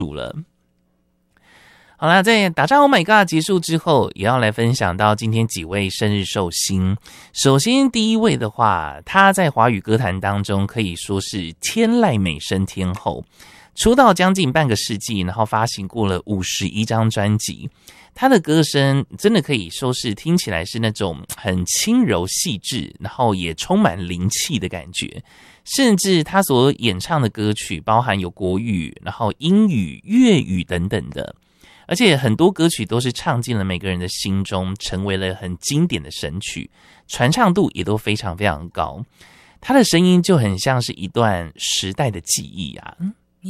好啦，在打仗 Oh My God 结束之后，也要来分享到今天几位生日寿星。首先第一位的话，她在华语歌坛当中可以说是天籁美声天后，出道将近半个世纪，然后发行过了51张专辑。她的歌声真的可以说是听起来是那种很轻柔细致，然后也充满灵气的感觉。甚至她所演唱的歌曲包含有国语，然后英语、粤语等等的。而且很多歌曲都是唱进了每个人的心中，成为了很经典的神曲，传唱度也都非常非常高。他的声音就很像是一段时代的记忆啊。